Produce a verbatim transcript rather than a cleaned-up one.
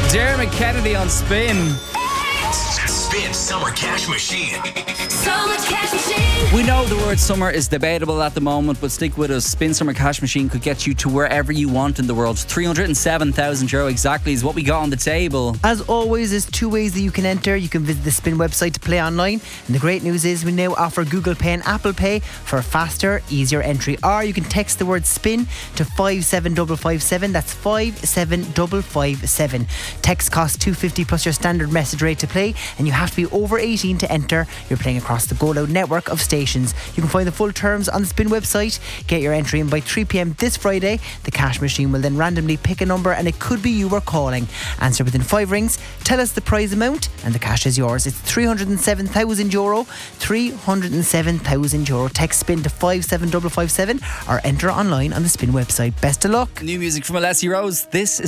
Dermot Kennedy on Spin. Spin Summer Cash Machine. Summer Cash Machine. We know the word summer is debatable at the moment, but stick with us. Spin Summer Cash Machine could get you to wherever you want in the world. three hundred seven thousand euro exactly is what we got on the table. As always, there's two ways that you can enter. You can visit the Spin website to play online. And the great news is we now offer Google Pay and Apple Pay for a faster, easier entry. Or you can text the word SPIN to five seven five five seven. That's five seven five five seven. Text costs two fifty plus your standard message rate to play. And you have to be over eighteen to enter. You're playing across the Go Loud network of stations. You can find the full terms on the Spin website. Get your entry in by three p.m. this Friday. The cash machine will then randomly pick a number and it could be you we're calling. Answer within five rings. Tell us the prize amount and the cash is yours. It's three hundred seven thousand euro. three hundred seven thousand euro. Text SPIN to five seven five five seven or enter online on the Spin website. Best of luck. New music from Alessia Rose. This is